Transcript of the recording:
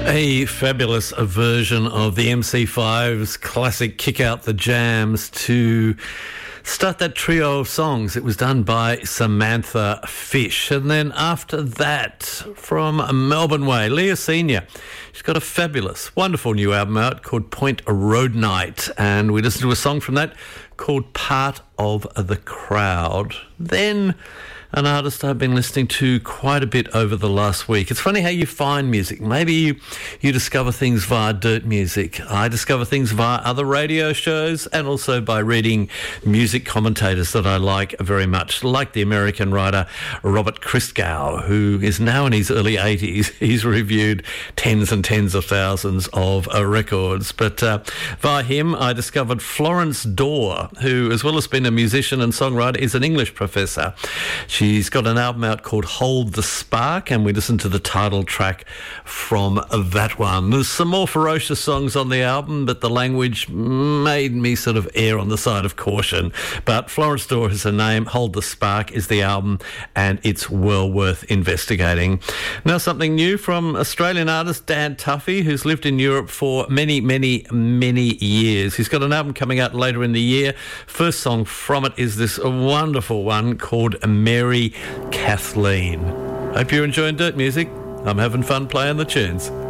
A fabulous version of the MC5's classic Kick Out the Jams to start that trio of songs. It was done by Samantha Fish. And then after that, from Melbourne Way, Leah Senior. She's got a fabulous, wonderful new album out called Point Road Night. And we listened to a song from that called Part of the Crowd. Then an artist I've been listening to quite a bit over the last week. It's funny how you find music. Maybe you discover things via Dirt Music. I discover things via other radio shows and also by reading music commentators that I like very much, like the American writer Robert Christgau, who is now in his early 80s. He's reviewed tens and tens of thousands of records. But via him, I discovered Florence Dorr, who, as well as being a musician and songwriter, is an English professor. She's got an album out called Hold the Spark, and we listened to the title track from that one. There's some more ferocious songs on the album, but the language made me sort of err on the side of caution. But Florence Dorr is her name, Hold the Spark is the album, and it's well worth investigating. Now something new from Australian artist Dan Tuffy, who's lived in Europe for many, many, many years. He's got an album coming out later in the year. First song from it is this wonderful one called Mary Kathleen. Hope you're enjoying Dirt Music. I'm having fun playing the tunes.